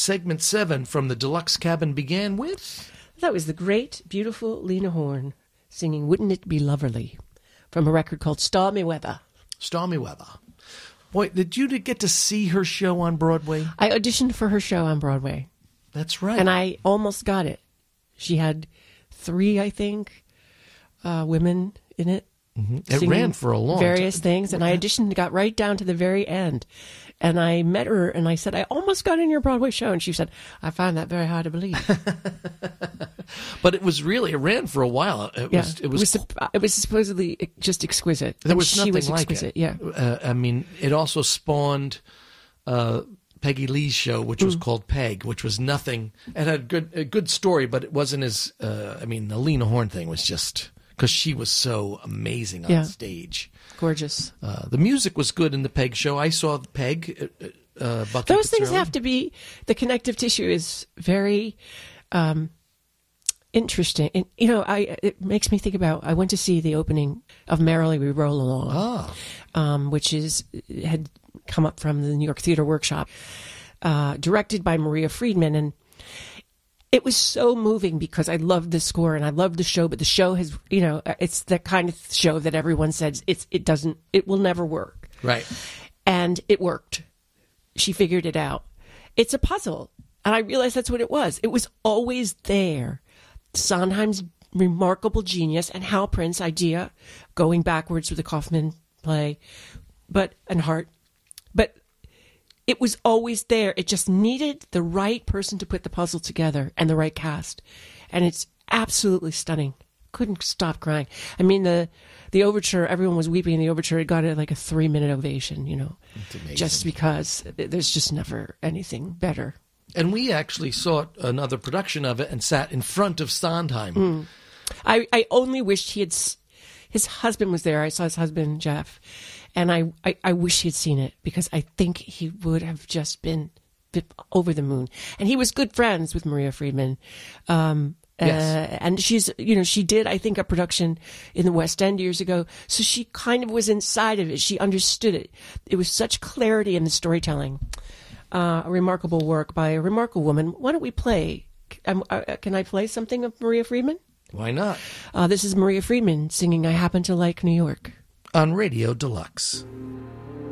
segment 7 from the Deluxe Cabin began with... That was the great, beautiful Lena Horne singing Wouldn't It Be Loverly from a record called Stormy Weather. Stormy Weather. Boy, did you get to see her show on Broadway? I auditioned for her show on Broadway. That's right. And I almost got it. She had 3, I think, women in it. Mm-hmm. It ran for a long time. Various things. And I auditioned and got right down to the very end. And I met her and I said, I almost got in your Broadway show. And she said, I find that very hard to believe. But it ran for a while. It was supposedly just exquisite. There was nothing she was like exquisite, it. Yeah. I mean, it also spawned Peggy Lee's show, which was called Peg, which was nothing. It had a good story, but it wasn't as, the Lena Horne thing was just, because she was so amazing on stage. Gorgeous. The music was good in the Peg show. I saw Peg. Bucky Those things Fitzgerald. have to be, the connective tissue is very interesting. And, it makes me think about, I went to see the opening of Merrily We Roll Along, which had come up from the New York Theater Workshop, directed by Maria Friedman. And it was so moving because I loved the score and I loved the show, but the show has, it's the kind of show that everyone says it will never work. Right. And it worked. She figured it out. It's a puzzle. And I realized that's what it was. It was always there. Sondheim's remarkable genius and Hal Prince's idea, going backwards with the Kaufman play, and Hart. But it was always there. It just needed the right person to put the puzzle together and the right cast. And it's absolutely stunning. Couldn't stop crying. I mean, the overture, everyone was weeping in the overture. It got like a 3-minute ovation, It's amazing. Just because there's just never anything better. And we actually saw another production of it and sat in front of Sondheim. I only wished his husband was there. I saw his husband, Jeff. And I wish he had seen it because I think he would have just been over the moon. And he was good friends with Maria Friedman. Yes. And she did, I think, a production in the West End years ago. So she kind of was inside of it. She understood it. It was such clarity in the storytelling. A remarkable work by a remarkable woman. Why don't we play? Can I play something of Maria Friedman? Why not? This is Maria Friedman singing I Happen to Like New York. On Radio Deluxe.